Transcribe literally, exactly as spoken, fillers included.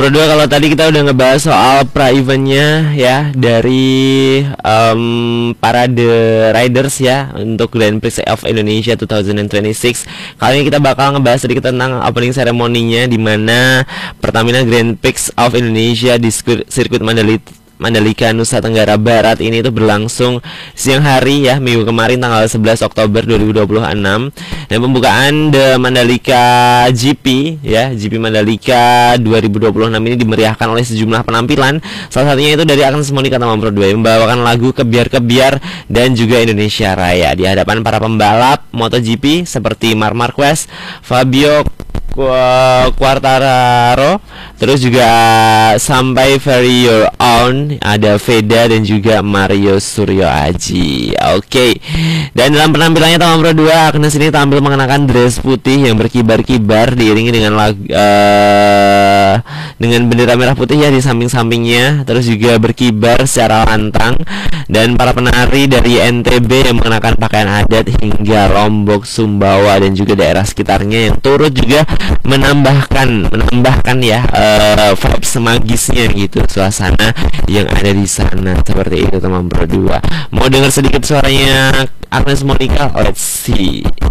Pro dua, kalau tadi kita udah ngebahas soal pra eventnya ya dari um, parade riders ya untuk Grand Prix of Indonesia dua ribu dua puluh enam. Kali ini kita bakal ngebahas sedikit tentang opening ceremony-nya, di mana Pertamina Grand Prix of Indonesia di sirkuit Mandalika Mandalika, Nusa Tenggara Barat ini itu berlangsung siang hari ya, minggu kemarin tanggal sebelas Oktober dua ribu dua puluh enam. Dan pembukaan The Mandalika G P ya, G P Mandalika dua ribu dua puluh enam ini dimeriahkan oleh sejumlah penampilan. Salah satunya itu dari Agnes Monica Tamam Pro dua yang membawakan lagu Kebiar-Kebiar dan juga Indonesia Raya di hadapan para pembalap MotoGP seperti Marc Marquez, Fabio Quartararo, terus juga sampai Very Your Own, ada Veda dan juga Mario Suryo Aji. Oke, okay. Dan dalam penampilannya Tamam Pro dua, Agnes ini tampil mengenakan dress putih yang berkibar-kibar diiringi dengan lagu, uh, dengan bendera merah putih ya di samping-sampingnya, terus juga berkibar secara lantang. Dan para penari dari N T B yang mengenakan pakaian adat hingga Lombok, Sumbawa dan juga daerah sekitarnya yang turut juga menambahkan menambahkan ya uh, vibes magisnya gitu, suasana yang ada di sana. Seperti itu Tamam Pro dua. Mau dengar sedikit suaranya Agnes Monica? Let's see.